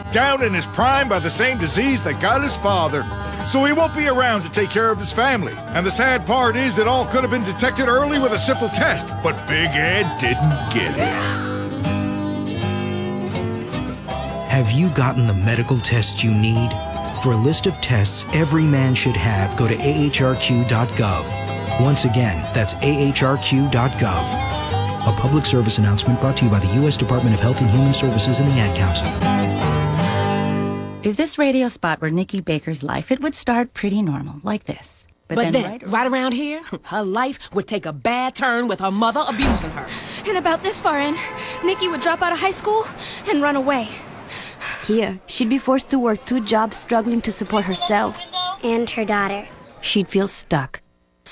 struck down in his prime by the same disease that got his father. So he won't be around to take care of his family. And the sad part is it all could have been detected early with a simple test, but Big Ed didn't get it. Have you gotten the medical tests you need? For a list of tests every man should have, go to ahrq.gov. Once again, that's ahrq.gov. A public service announcement brought to you by the U.S. Department of Health and Human Services and the Ad Council. If this radio spot were Nikki Baker's life, it would start pretty normal, like this. But then right around here, her life would take a bad turn with her mother abusing her. And about this far in, Nikki would drop out of high school and run away. Here, she'd be forced to work 2 jobs, struggling to support herself and her daughter. She'd feel stuck.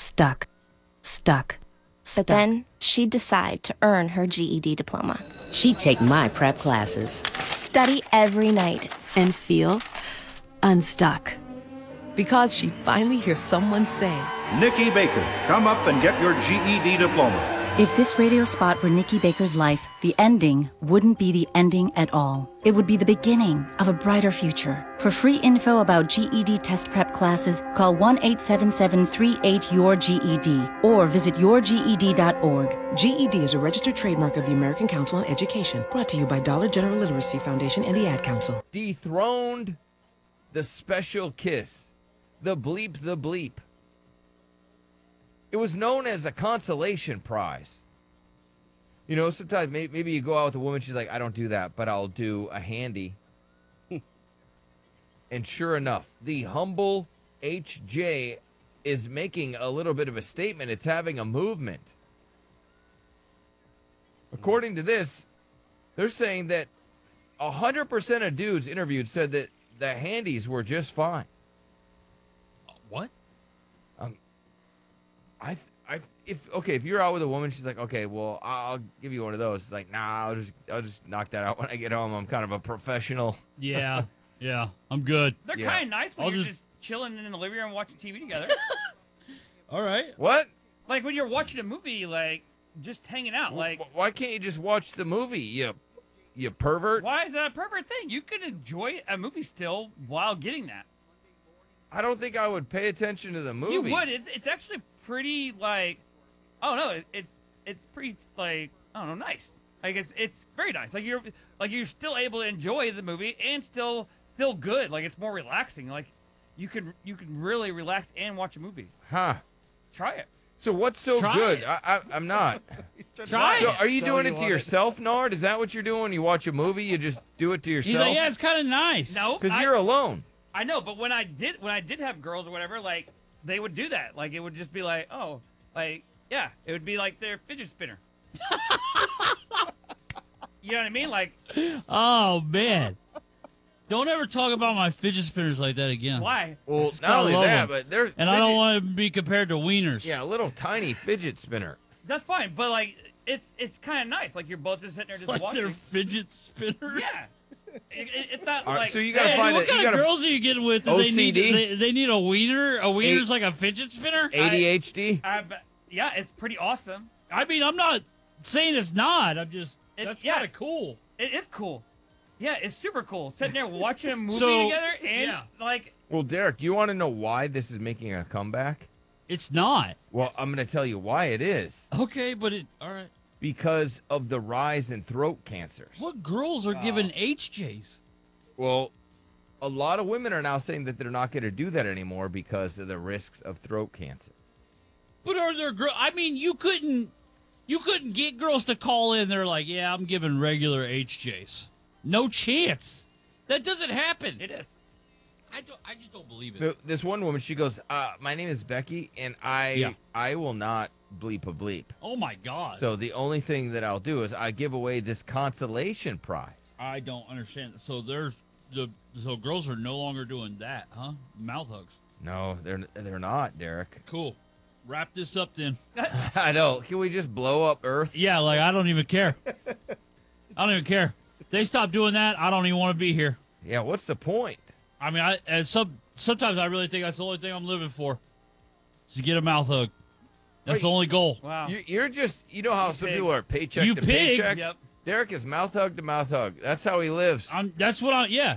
But then she'd decide to earn her GED diploma. She'd take my prep classes, Study every night. and feel unstuck. because she'd finally hear someone say, Nikki Baker, come up and get your GED diploma. If this radio spot were Nikki Baker's life, the ending wouldn't be the ending at all. It would be the beginning of a brighter future. For free info about GED test prep classes, call 1-877-38-YOUR-GED or visit yourged.org. GED is a registered trademark of the American Council on Education, brought to you by Dollar General Literacy Foundation and the Ad Council. Dethroned the special kiss, the bleep. It was known as a consolation prize. You know, sometimes maybe you go out with a woman, she's like, I don't do that, but I'll do a handy. And sure enough, the humble HJ is making a little bit of a statement. It's having a movement. According to this, they're saying that 100% of dudes interviewed said that the handies were just fine. What? If you're out with a woman, she's like, okay, well, I'll give you one of those. It's like, nah, I'll just knock that out when I get home. I'm kind of a professional. Yeah, I'm good. They're kind of nice when you're just chilling in the living room watching TV together. All right. What? Like when you're watching a movie, like just hanging out. Like, why can't you just watch the movie? You pervert. Why is that a pervert thing? You can enjoy a movie still while getting that. I don't think I would pay attention to the movie. You would. It's actually pretty like, oh no, it's pretty like, I don't know, nice. Like it's very nice. Like you're still able to enjoy the movie and still feel good. Like it's more relaxing. Like you can really relax and watch a movie. Huh? Try it. So what's so good? I'm not. Try so it. Are you doing it to yourself, Nard? Is that what you're doing when you watch a movie? You just do it to yourself? He's like, yeah, it's kind of nice. No, because you're alone. I know, but when I did have girls or whatever, like they would do that. Like it would just be like, oh, like yeah, it would be like their fidget spinner. You know what I mean? Like, oh man, don't ever talk about my fidget spinners like that again. Why? Well, not only that, but they're I don't want to be compared to wieners. Yeah, a little tiny fidget spinner. That's fine, but like it's kind of nice. Like you're both just sitting there just like watching. Their fidget spinner. Yeah. It's not All right, like. so you gotta find what kind of girls are you getting with? That OCD? They need a wiener. A wiener's like a fidget spinner. ADHD. Yeah, it's pretty awesome. I mean, I'm not saying it's not. I'm just that's kind of cool. It is cool. Yeah, it's super cool. Sitting there watching a movie together and like. Well, Derek, do you want to know why this is making a comeback? It's not. Well, I'm going to tell you why it is. Okay, but all right. Because of the rise in throat cancers. What girls are giving HJs? Well, a lot of women are now saying that they're not going to do that anymore because of the risks of throat cancer. But are there girls? I mean, you couldn't get girls to call in. They're like, yeah, I'm giving regular HJs. No chance. That doesn't happen. It is. I just don't believe it. This one woman, she goes, my name is Becky, and I will not bleep a bleep. Oh, my God. So the only thing that I'll do is I give away this consolation prize. I don't understand. So so girls are no longer doing that, huh? Mouth hugs. No, they're not, Derek. Cool. Wrap this up then. I know. Can we just blow up Earth? Yeah, like I don't even care. I don't even care. They stop doing that, I don't even want to be here. Yeah, what's the point? I mean, sometimes I really think that's the only thing I'm living for, is to get a mouth hug. That's the only goal. Wow. You're just, you know how some people are paycheck You to pig. paycheck? Yep. Derek is mouth hug to mouth hug. That's how he lives. That's what